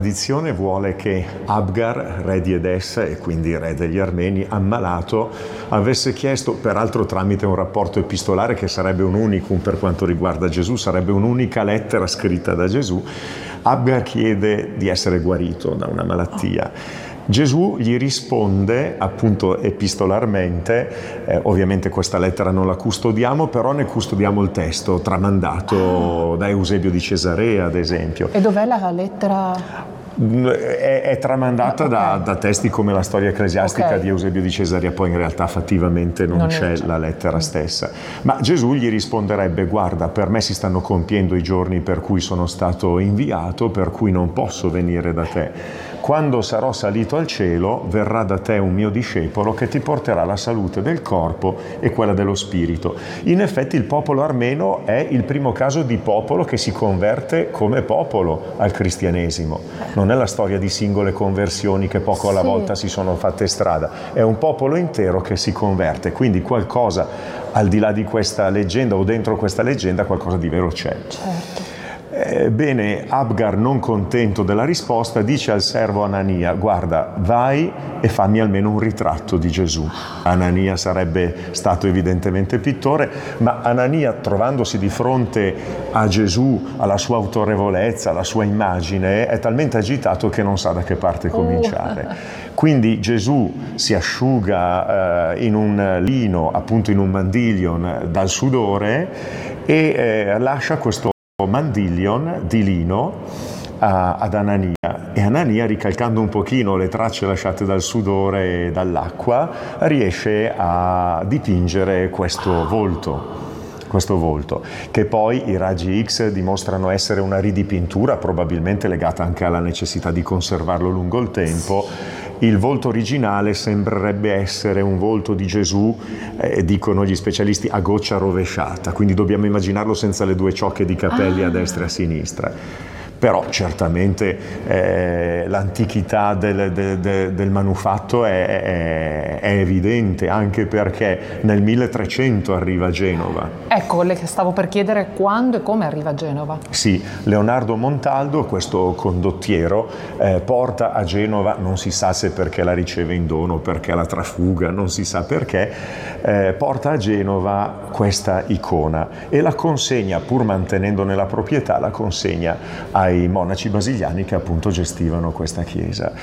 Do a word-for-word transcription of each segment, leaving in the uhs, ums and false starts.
La tradizione vuole che Abgar, re di Edessa e quindi re degli Armeni, ammalato, avesse chiesto, peraltro tramite un rapporto epistolare che sarebbe un unicum per quanto riguarda Gesù, sarebbe un'unica lettera scritta da Gesù, Abgar chiede di essere guarito da una malattia. Gesù gli risponde appunto epistolarmente, eh, ovviamente questa lettera non la custodiamo, però ne custodiamo il testo tramandato da Eusebio di Cesarea, ad esempio. E dov'è la lettera? È, è tramandata okay. da, da testi come la storia ecclesiastica okay. di Eusebio di Cesarea, poi in realtà fattivamente non, non c'è, c'è la lettera mm. stessa. Ma Gesù gli risponderebbe: guarda, per me si stanno compiendo i giorni per cui sono stato inviato, per cui non posso venire da te. Quando sarò salito al cielo, verrà da te un mio discepolo che ti porterà la salute del corpo e quella dello spirito. In effetti il popolo armeno è il primo caso di popolo che si converte come popolo al cristianesimo. Non è la storia di singole conversioni che poco alla sì. volta si sono fatte strada, è un popolo intero che si converte, quindi qualcosa al di là di questa leggenda o dentro questa leggenda, qualcosa di vero c'è. Certo. Bene, Abgar, non contento della risposta, dice al servo Anania: guarda, vai e fammi almeno un ritratto di Gesù. Anania sarebbe stato evidentemente pittore, ma Anania, trovandosi di fronte a Gesù, alla sua autorevolezza, alla sua immagine, è talmente agitato che non sa da che parte cominciare. Quindi Gesù si asciuga eh, in un lino, appunto in un mandiglion, dal sudore e eh, lascia questo mandiglion di lino a, ad Anania, e Anania, ricalcando un pochino le tracce lasciate dal sudore e dall'acqua, riesce a dipingere questo volto. questo volto, che poi i raggi X dimostrano essere una ridipintura, probabilmente legata anche alla necessità di conservarlo lungo il tempo. Il volto originale sembrerebbe essere un volto di Gesù, eh, dicono gli specialisti, a goccia rovesciata, quindi dobbiamo immaginarlo senza le due ciocche di capelli ah. a destra e a sinistra. Però certamente eh, l'antichità del, del, del, del manufatto è, è, è evidente, anche perché nel milletrecento arriva a Genova. Ecco, le stavo per chiedere quando e come arriva a Genova. Sì, Leonardo Montaldo, questo condottiero, eh, porta a Genova, non si sa se perché la riceve in dono, perché la trafuga, non si sa perché, eh, porta a Genova questa icona e la consegna, pur mantenendone la proprietà, la consegna ai ai monaci basiliani che appunto gestivano questa chiesa.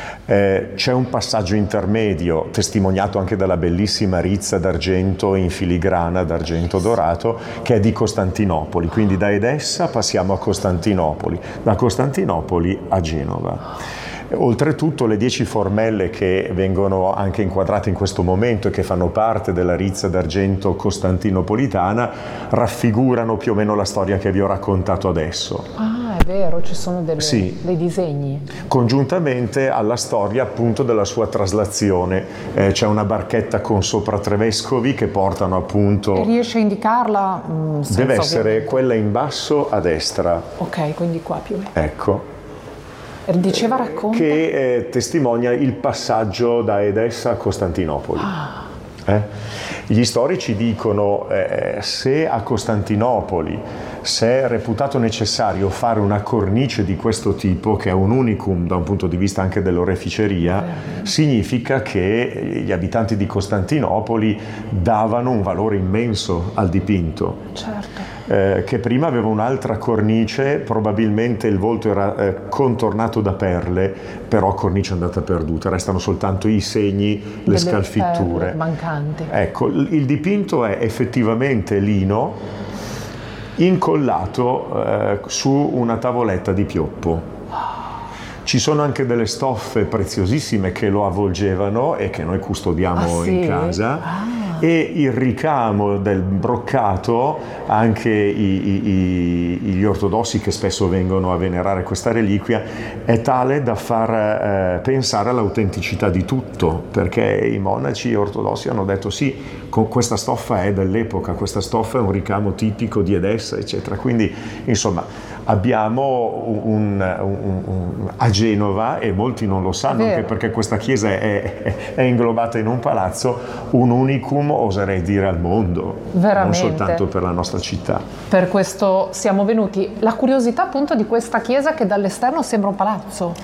Eh, c'è un passaggio intermedio, testimoniato anche dalla bellissima rizza d'argento in filigrana d'argento dorato, che è di Costantinopoli, quindi da Edessa passiamo a Costantinopoli, da Costantinopoli a Genova. Oltretutto le dieci formelle che vengono anche inquadrate in questo momento e che fanno parte della rizza d'argento costantinopolitana raffigurano più o meno la storia che vi ho raccontato adesso. Ah, è vero, ci sono delle, sì. dei disegni. Congiuntamente alla storia appunto della sua traslazione. Eh, c'è una barchetta con sopra tre vescovi che portano appunto... E riesce a indicarla? Mh, Deve essere ovviamente. Quella in basso a destra. Ok, quindi qua più o meno. Ecco. Diceva racconta? Che eh, testimonia il passaggio da Edessa a Costantinopoli. Ah. Eh? Gli storici dicono eh, se a Costantinopoli se è reputato necessario fare una cornice di questo tipo, che è un unicum da un punto di vista anche dell'oreficeria, eh. significa che gli abitanti di Costantinopoli davano un valore immenso al dipinto. Certo. Eh, che prima aveva un'altra cornice, probabilmente il volto era eh, contornato da perle, però cornice andata perduta, restano soltanto i segni, le Delle scalfitture perle mancanti. Ecco, il dipinto è effettivamente lino incollato eh, su una tavoletta di pioppo. Ci sono anche delle stoffe preziosissime che lo avvolgevano e che noi custodiamo ah, sì? in casa. Ah. E il ricamo del broccato, anche i, i, i, gli ortodossi che spesso vengono a venerare questa reliquia, è tale da far eh, pensare all'autenticità di tutto, perché i monaci ortodossi hanno detto sì, con questa stoffa è dell'epoca, questa stoffa è un ricamo tipico di Edessa, eccetera. Quindi, insomma, abbiamo un, un, un, a Genova, e molti non lo sanno anche perché questa chiesa è, è, è inglobata in un palazzo, un unicum, oserei dire, al mondo, veramente. Non soltanto per la nostra città. Per questo siamo venuti. La curiosità appunto di questa chiesa che dall'esterno sembra un palazzo.